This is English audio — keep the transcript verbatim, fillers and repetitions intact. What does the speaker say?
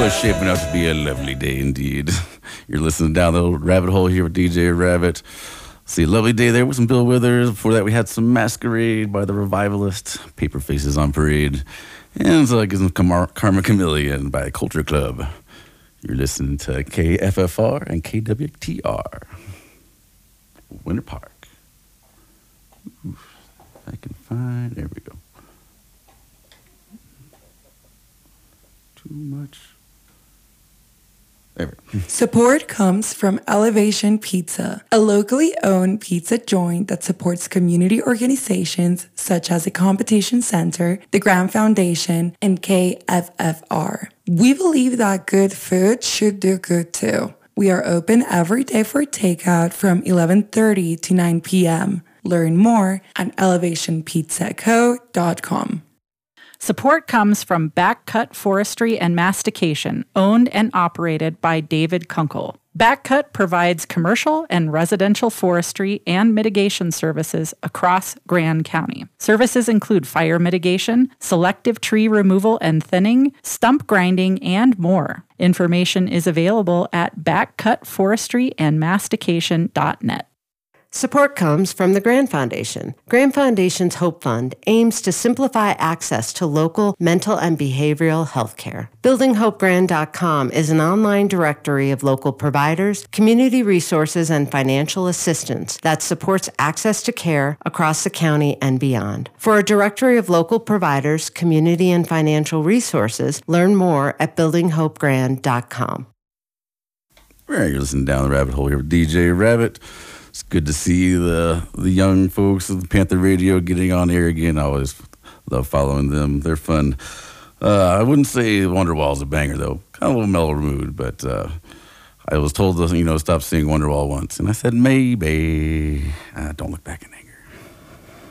is shaping out to be a lovely day indeed. You're listening down the rabbit hole here with D J Rabbit. See, a lovely day there with some Bill Withers. Before that, we had some Masquerade by the Revivalist, Paper Faces on Parade, and so I guess some Karma Chameleon by Culture Club. You're listening to K F F R and K W T R. Winter Park. Oof, I can find, there we go. Too much. There we go. Support comes from Elevation Pizza, a locally owned pizza joint that supports community organizations such as the Competition Center, the Graham Foundation, and K F F R. We believe that good food should do good too. We are open every day for takeout from eleven thirty to nine p.m. Learn more at elevation pizza co dot com. Support comes from Backcut Forestry and Mastication, owned and operated by David Kunkel. Backcut provides commercial and residential forestry and mitigation services across Grand County. Services include fire mitigation, selective tree removal and thinning, stump grinding, and more. Information is available at backcut forestry and mastication dot net. Support comes from the Grand Foundation. Grand Foundation's Hope Fund aims to simplify access to local mental and behavioral health care. building hope grand dot com is an online directory of local providers, community resources, and financial assistance that supports access to care across the county and beyond. For a directory of local providers, community, and financial resources, learn more at building hope grand dot com. All right, you're listening down the rabbit hole here with D J Rabbit. It's good to see the the young folks of the Panther Radio getting on air again. I always love following them. They're fun. Uh, I wouldn't say Wonderwall's a banger, though. Kind of a little mellow mood, but uh, I was told to, you know, stop singing Wonderwall once. And I said, maybe. Uh, don't look back in anger.